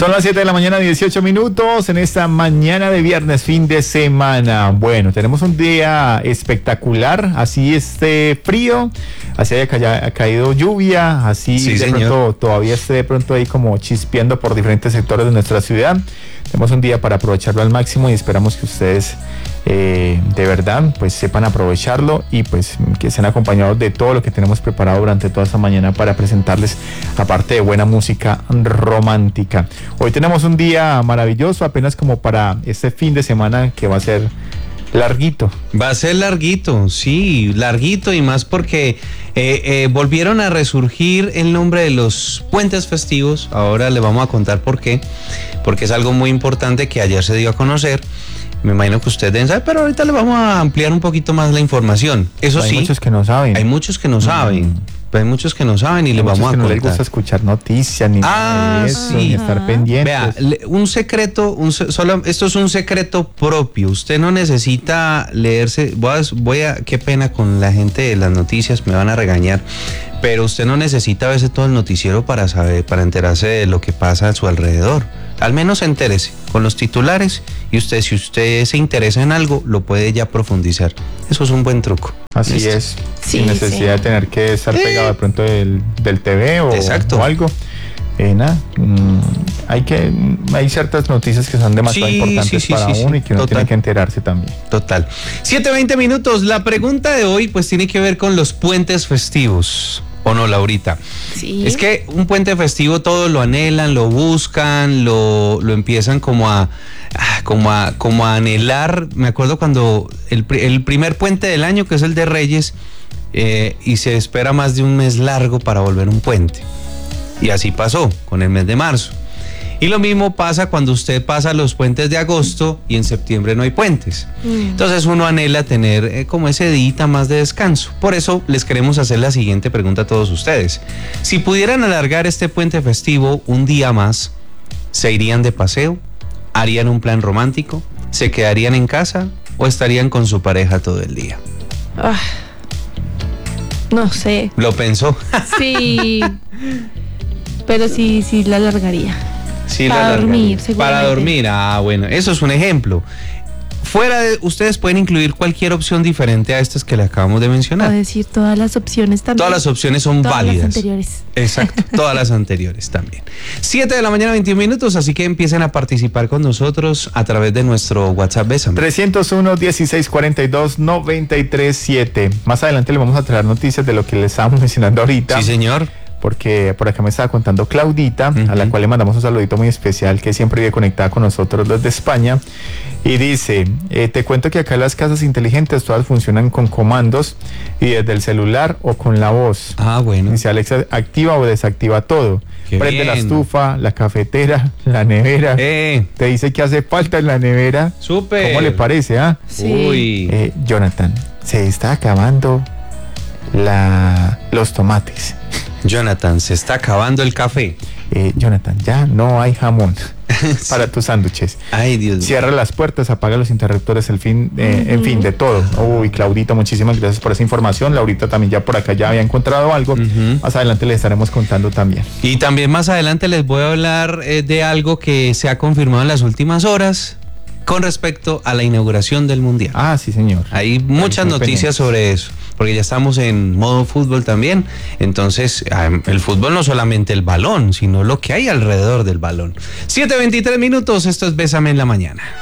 Son las 7 de la mañana, 18 minutos, en esta mañana de viernes, fin de semana. Bueno, tenemos un día espectacular, así esté frío, así haya caído lluvia, así sí, de pronto todavía esté de pronto ahí como chispeando por diferentes sectores de nuestra ciudad. Tenemos un día para aprovecharlo al máximo y esperamos que ustedes de verdad pues sepan aprovecharlo y pues que estén acompañados de todo lo que tenemos preparado durante toda esta mañana para presentarles, aparte de buena música romántica. Hoy tenemos un día maravilloso, apenas como para este fin de semana que va a ser larguito. Va a ser larguito, sí, larguito, y más porque volvieron a resurgir el nombre de los puentes festivos. Ahora le vamos a contar por qué, porque es algo muy importante que ayer se dio a conocer. Me imagino que ustedes deben saber, pero ahorita le vamos a ampliar un poquito más la información. Eso sí. Hay muchos que no saben. Hay muchos que no saben. Hay muchos que no saben y les vamos a contar. No les gusta escuchar noticias ni nada de eso, sí, ni estar pendientes. Vea, un secreto, esto es un secreto propio. Usted no necesita leerse. Qué pena con la gente de las noticias, me van a regañar. Pero usted no necesita verse todo el noticiero para enterarse de lo que pasa a su alrededor. Al menos entérese con los titulares y si usted se interesa en algo, lo puede ya profundizar. Eso es un buen truco. Así ¿listo? es, sin necesidad de tener que estar pegado de pronto del TV o algo. Hay ciertas noticias que son demasiado importantes para uno y que uno tiene que enterarse también. Total. 7:20 minutos. La pregunta de hoy pues tiene que ver con los puentes festivos. ¿O no, Laurita? Sí. Es que un puente festivo todos lo anhelan, lo buscan, lo empiezan como a anhelar. Me acuerdo cuando el primer puente del año, que es el de Reyes, y se espera más de un mes largo para volver un puente. Y así pasó con el mes de marzo. Y lo mismo pasa cuando usted pasa los puentes de agosto y en septiembre no hay puentes. Entonces uno anhela tener como ese día más de descanso. Por eso les queremos hacer la siguiente pregunta a todos ustedes. Si pudieran alargar este puente festivo un día más, ¿se irían de paseo? ¿Harían un plan romántico? ¿Se quedarían en casa o estarían con su pareja todo el día? No sé. ¿Lo pensó? Sí. Pero sí la alargaría. Sí, para dormir, Para dormir, bueno, eso es un ejemplo. Ustedes pueden incluir cualquier opción diferente a estas que le acabamos de mencionar. O decir todas las opciones también. Todas las opciones son válidas. Todas las anteriores. Exacto, todas las anteriores también. 7 de la mañana, 21 minutos, así que empiecen a participar con nosotros a través de nuestro WhatsApp Bésame. 301-1642-937. Más adelante le vamos a traer noticias de lo que le estábamos mencionando ahorita. Sí, señor. Porque por acá me estaba contando Claudita, a la cual le mandamos un saludito muy especial, que siempre vive conectada con nosotros desde España, y dice, te cuento que acá las casas inteligentes todas funcionan con comandos y desde el celular o con la voz. Bueno. Dice, Alexa activa o desactiva todo. Qué prende bien. La estufa, la cafetera, la nevera. Te dice que hace falta en la nevera. Súper. ¿Cómo le parece? Sí. Uy. Jonathan, se está acabando los tomates. Jonathan, se está acabando el café. Jonathan, ya no hay jamón para tus sándwiches. Ay, Dios mío. Cierra las puertas, apaga los interruptores, en fin, de todo. Uy, Claudita, muchísimas gracias por esa información. Laurita también ya por acá ya había encontrado algo. Más adelante les estaremos contando también. Y también más adelante les voy a hablar de algo que se ha confirmado en las últimas horas con respecto a la inauguración del Mundial. Sí, señor. Hay muchas noticias sobre eso, porque ya estamos en modo fútbol también. Entonces, el fútbol no solamente el balón, sino lo que hay alrededor del balón. 7:23 minutos, esto es Bésame en la Mañana.